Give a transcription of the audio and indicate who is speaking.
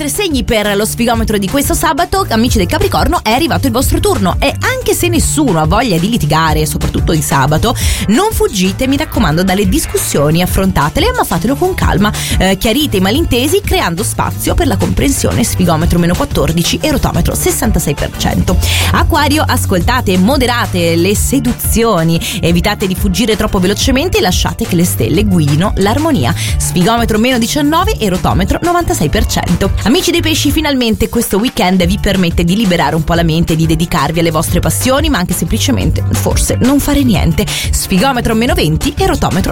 Speaker 1: inoltre segni per lo sfigometro di questo sabato. Amici del Capricorno, è arrivato il vostro turno e anche se nessuno ha voglia di litigare, soprattutto di sabato, non fuggite, mi raccomando, dalle discussioni, affrontatele, ma fatelo con calma, chiarite i malintesi creando spazio per la comprensione. Sfigometro -14 e rotometro 66%. Acquario, ascoltate e moderate le seduzioni, evitate di fuggire troppo velocemente e lasciate che le stelle guidino l'armonia. Sfigometro -19 e rotometro 96%. Amici dei pesci, finalmente questo weekend vi permette di liberare un po' la mente, di dedicarvi alle vostre passioni, ma anche semplicemente forse non fare niente. Sfigometro -20 e rotometro